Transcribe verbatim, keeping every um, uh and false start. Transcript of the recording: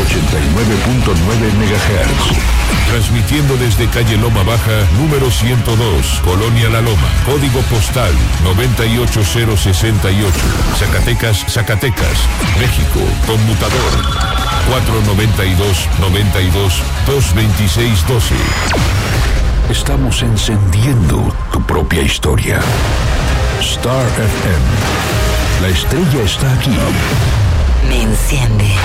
ochenta y nueve punto nueve megahertz. Transmitiendo desde calle Loma Baja, número ciento dos, Colonia La Loma, código postal noventa y ocho cero sesenta y ocho, Zacatecas, Zacatecas, México, conmutador cuatro noventa y dos, noventa y dos, dos veintiséis doce. Estamos encendiendo tu propia historia. Star F M. La estrella está aquí. Me enciende.